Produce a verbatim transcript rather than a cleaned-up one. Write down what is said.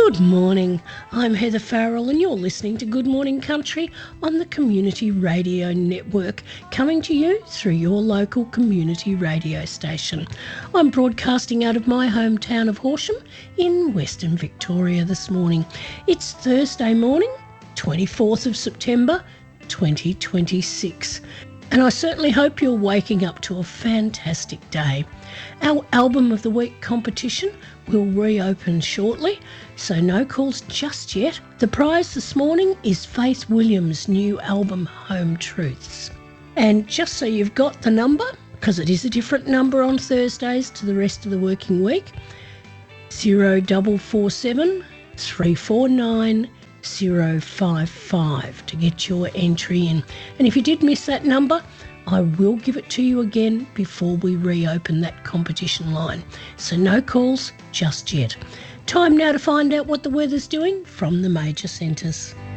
Good morning, I'm Heather Farrell and you're listening to Good Morning Country on the Community Radio Network, coming to you through your local community radio station. I'm broadcasting out of my hometown of Horsham in Western Victoria this morning. It's Thursday morning, twenty-fourth of September twenty twenty-six, and I certainly hope you're waking up to a fantastic day. Our Album of the Week competition will reopen shortly, so no calls just yet. The prize this morning is Faith Williams' new album, Home Truths. And just so you've got the number, because it is a different number on Thursdays to the rest of the working week, zero four four seven, three four nine, zero five five to get your entry in. And if you did miss that number, I will give it to you again before we reopen that competition line. So no calls just yet. Time now to find out what the weather's doing from the major centres.